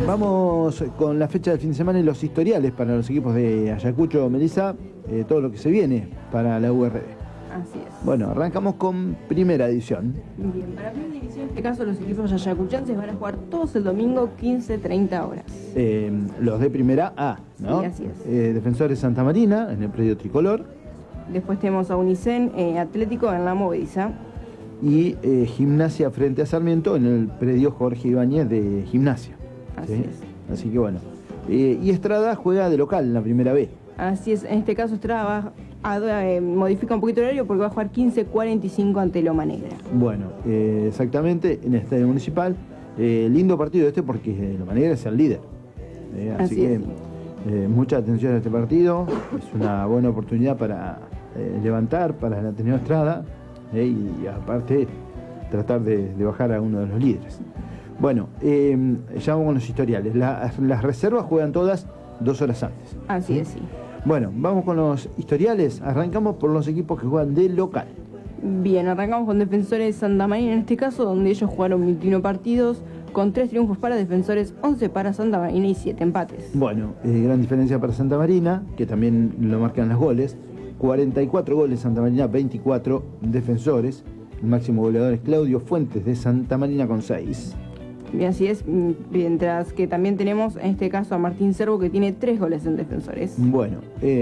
Vamos con la fecha del fin de semana y los historiales para los equipos de Ayacucho, Melissa, todo lo que se viene para la URD. Así es. Bueno, arrancamos con primera edición. Bien, para primera edición, en este caso, los equipos ayacuchenses van a jugar todos el domingo 15:30 horas. Los de primera A, ¿no? Sí, así es. Defensores Santa Marina, en el predio Tricolor. Después tenemos a Unicen Atlético en la Movediza. Y Gimnasia frente a Sarmiento en el predio Jorge Ibáñez de Gimnasia. Así ¿sí? es. Así que bueno. Y Estrada juega de local en la primera B. Así es, en este caso Estrada modifica un poquito el horario porque va a jugar 15:45 ante Loma Negra. Bueno, exactamente, en el estadio municipal. Lindo partido este porque Loma Negra es el líder. Así que es. Mucha atención a este partido. Es una buena oportunidad para levantar para el Ateneo Estrada y aparte tratar de bajar a uno de los líderes. Bueno, ya vamos con los historiales. Las reservas juegan todas 2 horas antes. Así es, sí. Bueno, vamos con los historiales. Arrancamos por los equipos que juegan de local. Bien, arrancamos con Defensores Santa Marina en este caso, donde ellos jugaron 21 partidos, con 3 triunfos para Defensores, 11 para Santa Marina y 7 empates. Bueno, gran diferencia para Santa Marina, que también lo marcan los goles. 44 goles Santa Marina, 24 Defensores. El máximo goleador es Claudio Fuentes de Santa Marina con 6. Bien, así es, mientras que también tenemos en este caso a Martín Cervo, que tiene 3 goles en Defensores. Bueno,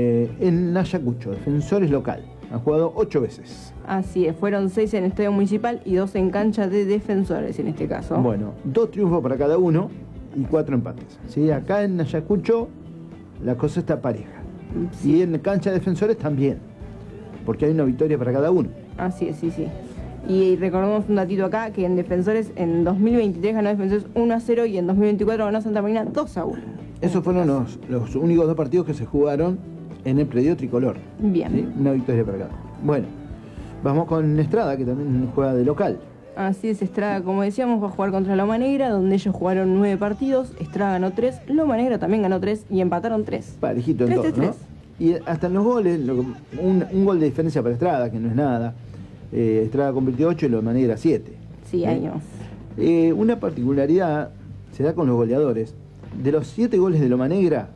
en Ayacucho, Defensores local, han jugado 8 veces. Así es, fueron 6 en el estadio municipal y 2 en cancha de Defensores en este caso. Bueno, 2 triunfos para cada uno y 4 empates. ¿Sí? Acá en Ayacucho la cosa está pareja. Sí. Y en cancha de Defensores también, porque hay una victoria para cada uno. Así es, sí, sí. Y recordemos un datito acá, que en Defensores, en 2023 ganó Defensores 1-0 y en 2024 ganó Santa Marina 2-1. Esos fueron los únicos 2 partidos que se jugaron en el predio Tricolor. Bien. ¿Sí? Una victoria para cada uno. Bueno, vamos con Estrada, que también juega de local. Así es, Estrada, como decíamos, va a jugar contra Loma Negra, donde ellos jugaron 9 partidos. Estrada ganó 3, Loma Negra también ganó 3 y empataron 3. Parejito en todo, ¿no? Y hasta en los goles, un gol de diferencia para Estrada, que no es nada. Estrada convirtió 8 y Loma Negra 7. Sí, años. Una particularidad se da con los goleadores. De los 7 goles de Loma Negra,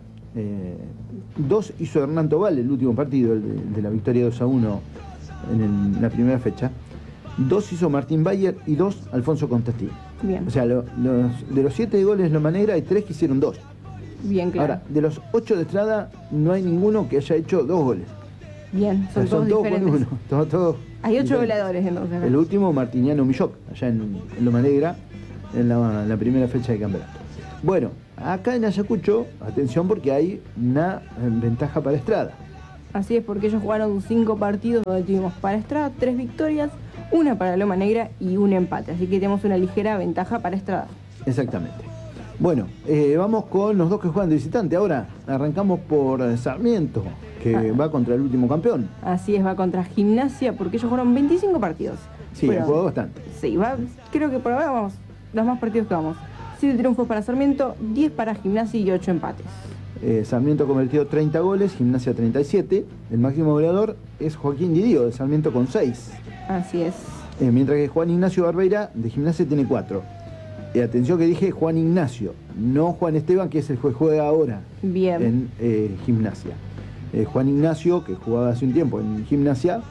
2 hizo Hernán Tobal el último partido, el de la victoria 2-1 en la primera fecha. 2 hizo Martín Bayer y 2 Alfonso Constantino. Bien. O sea, de los 7 goles de Loma Negra hay 3 que hicieron 2. Bien, claro. Ahora, de los 8 de Estrada no hay ninguno que haya hecho 2 goles. Bien, O sea, son todos diferentes. Con uno. Todos Hay 8 diferentes. goleadores entonces. El último, Martiniano Milloc, allá en Loma Negra, en la primera fecha de campeonato. Bueno, acá en Ayacucho, atención porque hay una ventaja para Estrada. Así es, porque ellos jugaron 5 partidos donde tuvimos para Estrada 3 victorias, 1 para Loma Negra y 1 empate. Así que tenemos una ligera ventaja para Estrada. Exactamente. Bueno, vamos con los 2 que juegan de visitante. Ahora arrancamos por Sarmiento, que va contra el último campeón. Así es, va contra Gimnasia, porque ellos jugaron 25 partidos. Sí, han jugado bastante. Sí, creo que por ahora vamos, los más partidos que vamos. 7 triunfos para Sarmiento, 10 para Gimnasia y 8 empates. Sarmiento convirtió 30 goles, Gimnasia 37. El máximo goleador es Joaquín Didío, de Sarmiento con 6. Así es. Mientras que Juan Ignacio Barbeira, de Gimnasia, tiene 4. Atención que dije Juan Ignacio, no Juan Esteban, que es el que juega ahora. Bien. En Gimnasia. Juan Ignacio, que jugaba hace un tiempo en Gimnasia,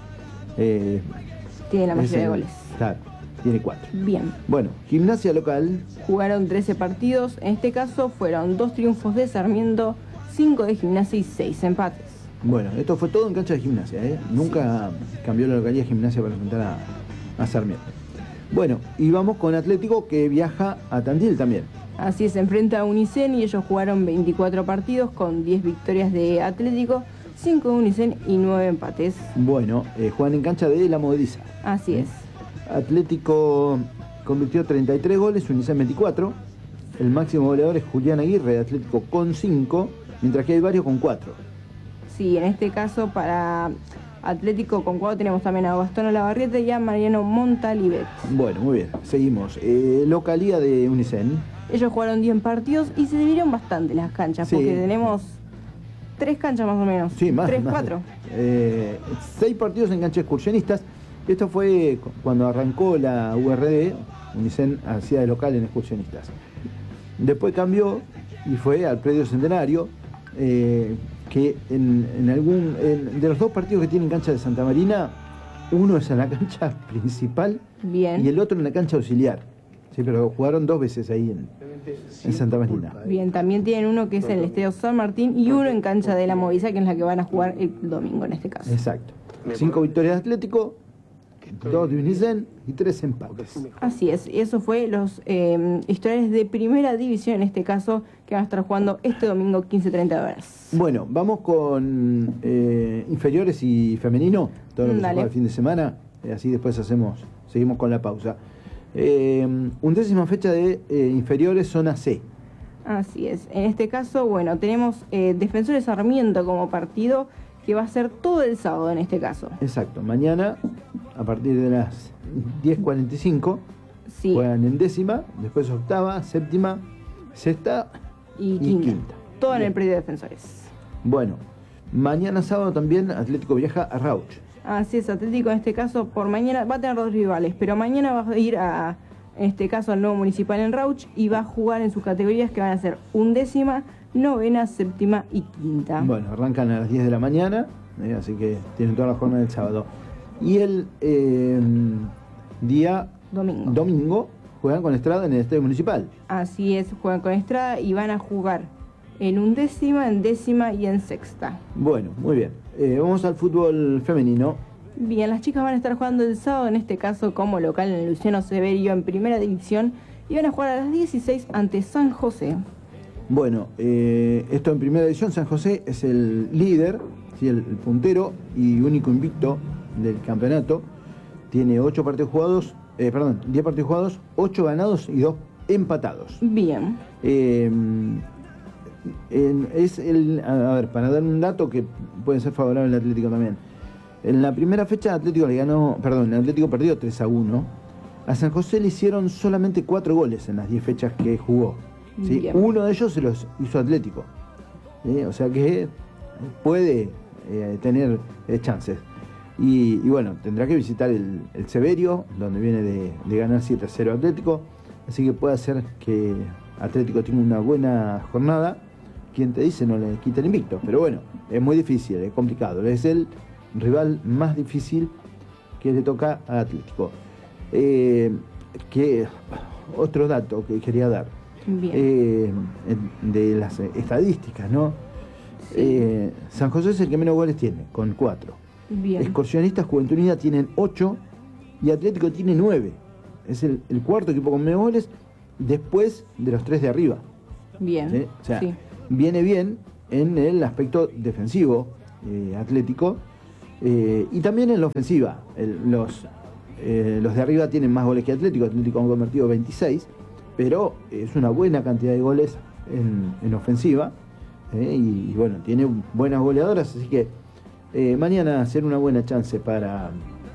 tiene la mayoría de goles. Claro, tiene 4. Bien. Bueno, Gimnasia local. Jugaron 13 partidos. En este caso fueron 2 triunfos de Sarmiento, 5 de Gimnasia y 6 empates. Bueno, esto fue todo en cancha de Gimnasia, ¿eh? Nunca cambió la localidad de Gimnasia para enfrentar a Sarmiento. Bueno, y vamos con Atlético, que viaja a Tandil también. Así es, se enfrenta a Unicen y ellos jugaron 24 partidos con 10 victorias de Atlético, 5 de Unicen y 9 empates. Bueno, juegan en cancha de La Movediza. Así es. Atlético convirtió 33 goles, Unicen 24. El máximo goleador es Julián Aguirre, de Atlético, con 5, mientras que hay varios con 4. Sí, en este caso para Atlético con 4 tenemos también a Gastón Olavarrieta y a Mariano Montalivet. Bueno, muy bien, seguimos. Localía de Unicen. Ellos jugaron 10 partidos y se dividieron bastante las canchas, Sí. porque tenemos 3 canchas más o menos. Sí, más. 3, más. 4. 6 partidos en cancha excursionistas. Esto fue cuando arrancó la URD, Unicen hacía de local en excursionistas. Después cambió y fue al predio Centenario, que de los dos partidos que tienen cancha de Santa Marina, uno es en la cancha principal. Bien. Y el otro en la cancha auxiliar. Sí, pero jugaron 2 veces ahí en Santa Marina. Bien, también tienen uno que es en el Estadio San Martín y uno en cancha de la Movisa, que es la que van a jugar el domingo en este caso. Exacto. 5 victorias de Atlético, 2 de Unicen y 3 empates. Así es, y eso fue los historiales de primera división en este caso, que van a estar jugando este domingo 15:30 horas. Bueno, vamos con inferiores y femenino, todo lo que se juega el fin de semana, así después seguimos con la pausa. 11ª fecha de inferiores, zona C. Así es, en este caso, bueno, tenemos Defensores Sarmiento como partido, que va a ser todo el sábado en este caso. Exacto, mañana a partir de las 10:45 sí. Juegan en 10ª, después 8ª, 7ª, 6ª y quinta. Todo en el predio de Defensores. Bueno, mañana sábado también Atlético viaja a Rauch. Así es, Atlético en este caso por mañana va a tener 2 rivales, pero mañana va a ir en este caso al nuevo municipal en Rauch y va a jugar en sus categorías que van a ser 11ª, 9ª, 7ª y 5ª. Bueno, arrancan a las 10 de la mañana, así que tienen toda la jornada del sábado. Y el día domingo juegan con Estrada en el estadio municipal. Así es, juegan con Estrada y van a jugar en 11ª, en 10ª y en 6ª. Bueno, muy bien. Vamos al fútbol femenino. Bien, las chicas van a estar jugando el sábado, en este caso como local en el Luciano Severio en primera división, y van a jugar a las 16 ante San José. Bueno, esto en primera división, San José es el líder, ¿sí? el puntero y único invicto del campeonato. Tiene 10 partidos jugados, 8 ganados y 2 empatados. Bien. Para dar un dato que puede ser favorable al Atlético también. En la primera fecha Atlético perdió 3-1. A San José le hicieron solamente 4 goles en las 10 fechas que jugó. ¿Sí? Uno de ellos se los hizo Atlético. O sea que puede tener chances. Y bueno, tendrá que visitar el Severio, donde viene de ganar 7-0 Atlético. Así que puede hacer que Atlético tenga una buena jornada. Quien te dice no le quita el invicto. Pero bueno, es muy difícil, es complicado. Es el rival más difícil que le toca a Atlético. Otro dato que quería dar. Bien. De las estadísticas, ¿no? Sí. San José es el que menos goles tiene, con 4. Bien. Excursionistas, Juventud Unida tienen 8 y Atlético tiene 9. Es el cuarto equipo con menos goles después de los 3 de arriba. Bien. ¿Sí? O sea, viene bien en el aspecto defensivo Atlético y también en la ofensiva. Los de arriba tienen más goles que Atlético. Atlético han convertido 26, pero es una buena cantidad de goles en ofensiva. Y bueno, tiene buenas goleadoras, así que mañana será una buena chance para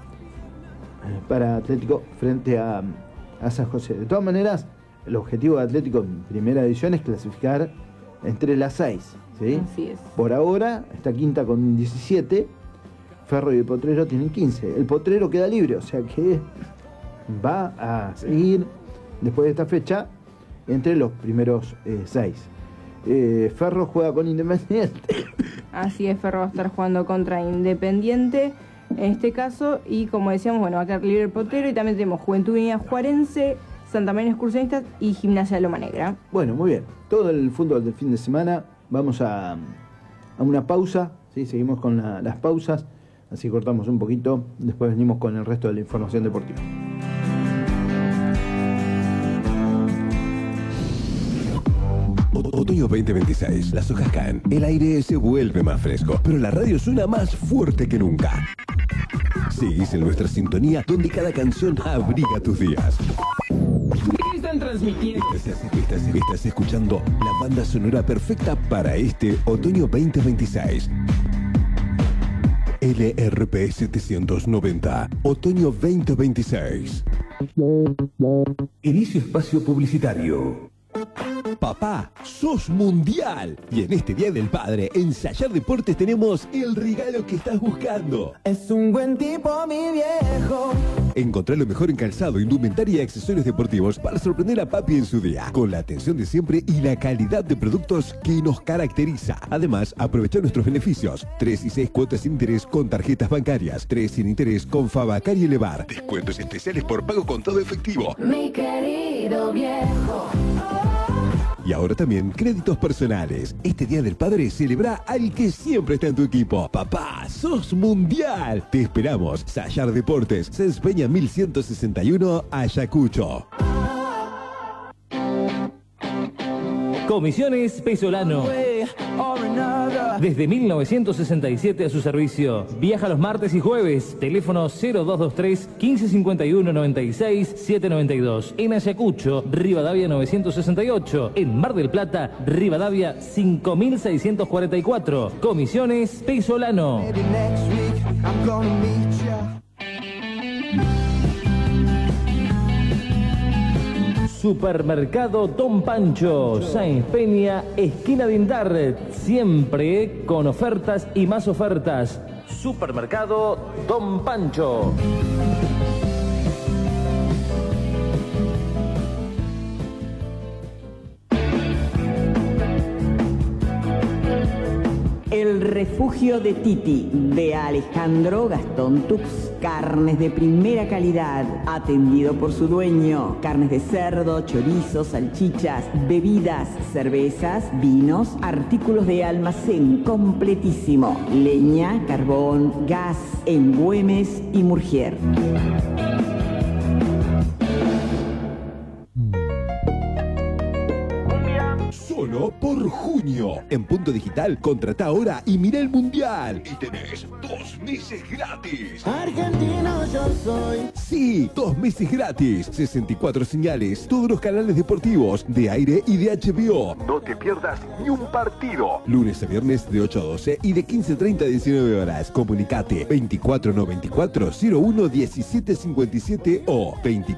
Atlético frente a San José. De todas maneras, el objetivo de Atlético en primera división es clasificar entre las 6. ¿sí? Así es. Por ahora está quinta con 17, Ferro y el Potrero tienen 15. El Potrero queda libre, o sea que va a seguir después de esta fecha entre los primeros 6. Ferro juega con Independiente. Así es, Ferro va a estar jugando contra Independiente en este caso, y como decíamos, bueno, va a quedar libre el Potrero, y también tenemos Juventud Unida Juarense, Santa Marina Excursionistas y Gimnasia de Loma Negra. Bueno, muy bien. Todo el fútbol del fin de semana. Vamos a una pausa. ¿sí? Seguimos con las pausas. Así cortamos un poquito. Después venimos con el resto de la información deportiva. Otoño 2026. Las hojas caen. El aire se vuelve más fresco. Pero la radio suena más fuerte que nunca. Seguís en nuestra sintonía, donde cada canción abriga tus días. Están transmitiendo. Estás escuchando la banda sonora perfecta para este otoño 2026. LRP 790, otoño 2026. Inicio espacio publicitario. Papá, sos mundial. Y en este Día del Padre, en Sayar Deportes tenemos el regalo que estás buscando. Es un buen tipo, mi viejo. Encontrá lo mejor en calzado, indumentaria y accesorios deportivos para sorprender a papi en su día, con la atención de siempre y la calidad de productos que nos caracteriza. Además, aprovecha nuestros beneficios. 3 y 6 cuotas sin interés con tarjetas bancarias, 3 sin interés con Fabacar y Elevar. Descuentos especiales por pago con todo efectivo. Mi querido viejo. Y ahora también créditos personales. Este Día del Padre celebra al que siempre está en tu equipo. Papá, sos mundial. Te esperamos. Sayar Deportes, Cés Peña 1161, Ayacucho. Comisiones Pesolano. Desde 1967 a su servicio. Viaja los martes y jueves. Teléfono 0223 1551 96 792. En Ayacucho, Rivadavia 968. En Mar del Plata, Rivadavia 5644. Comisiones Pesolano. Supermercado Don Pancho, Sáenz Peña, esquina de Indar, siempre con ofertas y más ofertas. Supermercado Don Pancho. El refugio de Titi, de Alejandro Gastón Tux. Carnes de primera calidad, atendido por su dueño. Carnes de cerdo, chorizos, salchichas, bebidas, cervezas, vinos, artículos de almacén completísimo. Leña, carbón, gas, en Güemes y Murgier. Solo por junio. En Punto Digital, contrata ahora y mira el Mundial. Y tenés 2 meses gratis. Argentino yo soy. Sí, 2 meses gratis. 64 señales, todos los canales deportivos, de aire y de HBO. No te pierdas ni un partido. Lunes a viernes de 8 a 12 y de 15:30 a 19 horas. Comunicate 2494-01-1757 o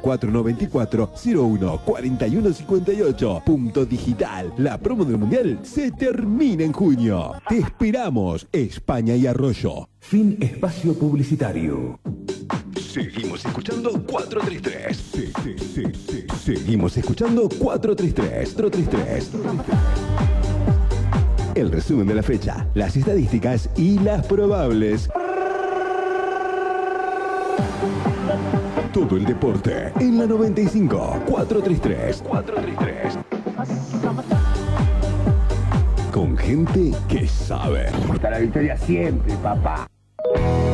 2494-01-4158. Punto Digital. La promo del Mundial se termina en junio. Te esperamos, España y Arroyo. Fin espacio publicitario. Seguimos escuchando 433. Sí. Seguimos escuchando 433. 433. El resumen de la fecha, las estadísticas y las probables. Todo el deporte en la 95. 433. 433. Con gente que sabe. Hasta la victoria siempre, papá.